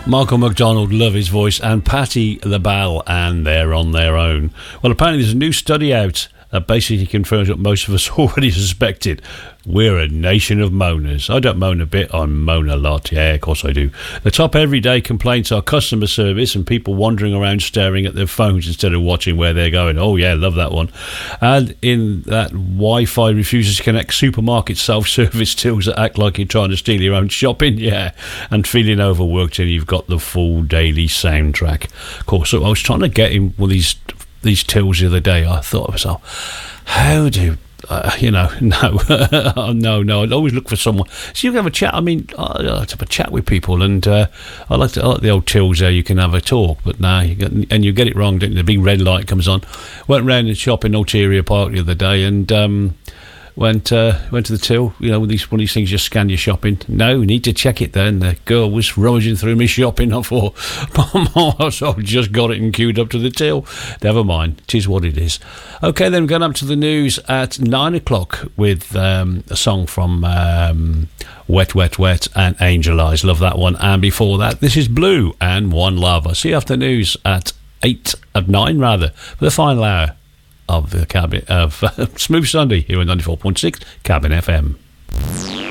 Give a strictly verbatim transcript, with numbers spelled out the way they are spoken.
Michael McDonald, love his voice, and Patti LaBelle, and they're on their own. Well, apparently there's a new study out that basically confirms what most of us already suspected. We're a nation of moaners. I don't moan a bit, I moan a lot. Yeah, of course I do. The top everyday complaints are customer service and people wandering around staring at their phones instead of watching where they're going. Oh yeah, love that one. And in that, Wi-Fi refuses to connect, supermarket self-service tills that act like you're trying to steal your own shopping. Yeah, and feeling overworked and you've got the full daily soundtrack. Of course, so I was trying to get in with these these tills the other day. I thought to myself, how do Uh, you know, no, no, no. I'd always look for someone. So you can have a chat. I mean, I like to have a chat with people, and uh, I like to, I like the old tills there. You can have a talk, but now nah, you get, and you get it wrong. Don't you? The big red light comes on. Went round the shop in Ulterior Park the other day, and um, went uh, went to the till. You know, with these one of these things, just scan your shopping. No, we need to check it. Then the girl was rummaging through my shopping. I thought, so I've just got it and queued up to the till. Never mind, it is what it is. Okay, then we're going up to the news at nine o'clock with um, a song from um, Wet, Wet, Wet and Angel Eyes. Love that one. And before that, this is Blue and One Love. I'll see you after news at eight, at nine rather, for the final hour of the cabin of uh, Smooth Sunday here on ninety-four point six Cabin F M.